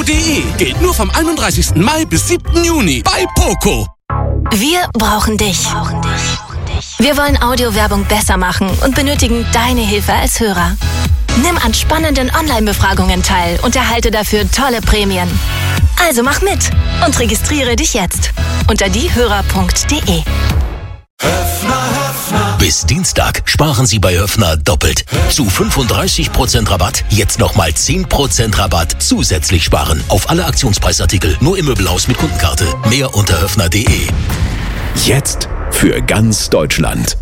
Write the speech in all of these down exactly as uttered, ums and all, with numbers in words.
E. Geht nur vom einunddreißigsten Mai bis siebten Juni bei Poco. Wir brauchen dich. Wir wollen Audiowerbung besser machen und benötigen deine Hilfe als Hörer. Nimm an spannenden Online-Befragungen teil und erhalte dafür tolle Prämien. Also mach mit und registriere dich jetzt unter diehörer punkt de. Bis Dienstag sparen Sie bei Höffner doppelt. Zu fünfunddreißig Prozent Rabatt, jetzt nochmal zehn Prozent Rabatt zusätzlich sparen. Auf alle Aktionspreisartikel, nur im Möbelhaus mit Kundenkarte. Mehr unter höffner punkt de. Jetzt für ganz Deutschland.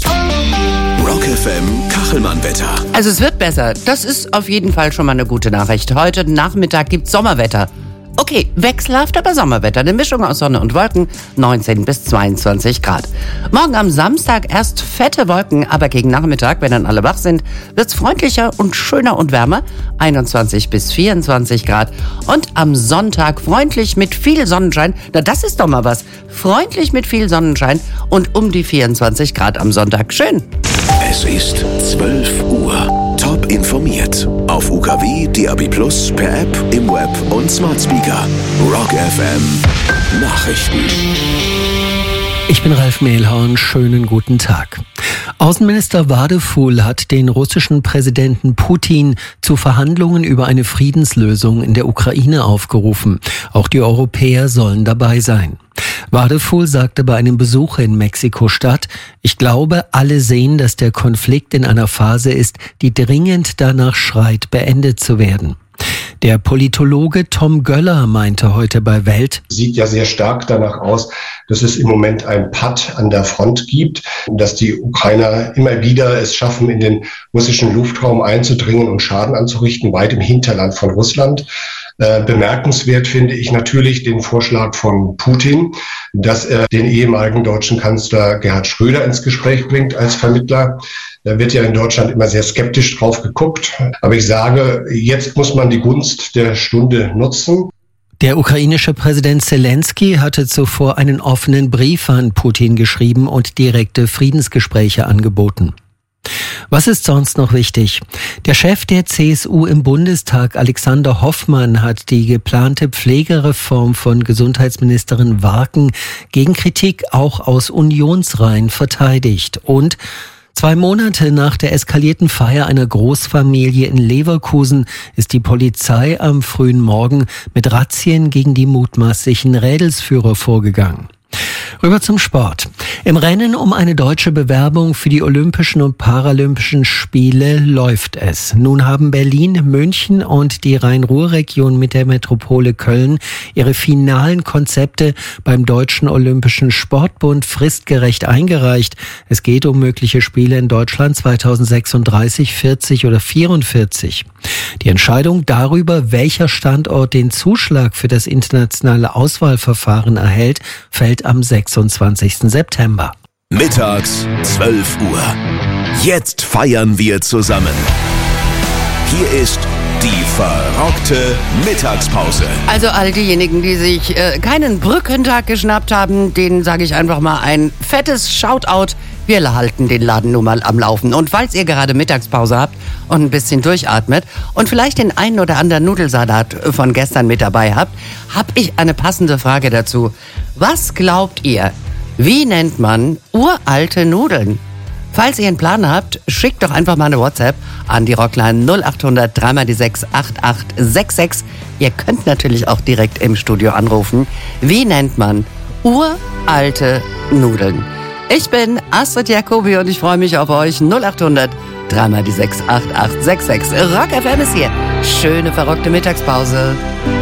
Rock F M Kachelmann-Wetter. Also es wird besser. Das ist auf jeden Fall schon mal eine gute Nachricht. Heute Nachmittag gibt's Sommerwetter. Okay, wechselhaft, aber Sommerwetter. Eine Mischung aus Sonne und Wolken, neunzehn bis zweiundzwanzig Grad. Morgen am Samstag erst fette Wolken, aber gegen Nachmittag, wenn dann alle wach sind, wird's freundlicher und schöner und wärmer, einundzwanzig bis vierundzwanzig Grad. Und am Sonntag freundlich mit viel Sonnenschein, na das ist doch mal was, freundlich mit viel Sonnenschein und um die vierundzwanzig Grad am Sonntag. Schön. Es ist zwölf Uhr. Top informiert. Auf U K W, D A B Plus, per App, im Web und Smart Speaker. Rock F M Nachrichten. Ich bin Ralf Mehlhorn. Schönen guten Tag. Außenminister Wadefuhl hat den russischen Präsidenten Putin zu Verhandlungen über eine Friedenslösung in der Ukraine aufgerufen. Auch die Europäer sollen dabei sein. Wadefuhl sagte bei einem Besuch in Mexiko-Stadt: Ich glaube, alle sehen, dass der Konflikt in einer Phase ist, die dringend danach schreit, beendet zu werden. Der Politologe Tom Göller meinte heute bei Welt: Sieht ja sehr stark danach aus, dass es im Moment ein Patt an der Front gibt, dass die Ukrainer immer wieder es schaffen, in den russischen Luftraum einzudringen und Schaden anzurichten, weit im Hinterland von Russland. Äh, bemerkenswert finde ich natürlich den Vorschlag von Putin, dass er den ehemaligen deutschen Kanzler Gerhard Schröder ins Gespräch bringt als Vermittler. Da wird ja in Deutschland immer sehr skeptisch drauf geguckt. Aber ich sage, jetzt muss man die Gunst der Stunde nutzen. Der ukrainische Präsident Zelensky hatte zuvor einen offenen Brief an Putin geschrieben und direkte Friedensgespräche angeboten. Was ist sonst noch wichtig? Der Chef der C S U im Bundestag, Alexander Hoffmann, hat die geplante Pflegereform von Gesundheitsministerin Warken gegen Kritik auch aus Unionsreihen verteidigt. Und zwei Monate nach der eskalierten Feier einer Großfamilie in Leverkusen ist die Polizei am frühen Morgen mit Razzien gegen die mutmaßlichen Rädelsführer vorgegangen. Rüber zum Sport. Im Rennen um eine deutsche Bewerbung für die Olympischen und Paralympischen Spiele läuft es. Nun haben Berlin, München und die Rhein-Ruhr-Region mit der Metropole Köln ihre finalen Konzepte beim Deutschen Olympischen Sportbund fristgerecht eingereicht. Es geht um mögliche Spiele in Deutschland zweitausendsechsunddreißig, vierzig oder vierundvierzig. Die Entscheidung darüber, welcher Standort den Zuschlag für das internationale Auswahlverfahren erhält, fällt am sechsundzwanzigsten September. Mittags zwölf Uhr. Jetzt feiern wir zusammen. Hier ist die verrockte Mittagspause. Also all diejenigen, die sich äh, keinen Brückentag geschnappt haben, denen sage ich einfach mal ein fettes Shoutout. Wir halten den Laden nun mal am Laufen. Und falls ihr gerade Mittagspause habt und ein bisschen durchatmet und vielleicht den einen oder anderen Nudelsalat von gestern mit dabei habt, habe ich eine passende Frage dazu. Was glaubt ihr, wie nennt man uralte Nudeln? Falls ihr einen Plan habt, schickt doch einfach mal eine WhatsApp an die Rockline null achthundert drei mal die sechs acht acht sechs sechs. Ihr könnt natürlich auch direkt im Studio anrufen. Wie nennt man uralte Nudeln? Ich bin Astrid Jacobi und ich freue mich auf euch. null achthundert drei mal die sechs acht acht sechs sechs. Rock F M ist hier. Schöne verrockte Mittagspause.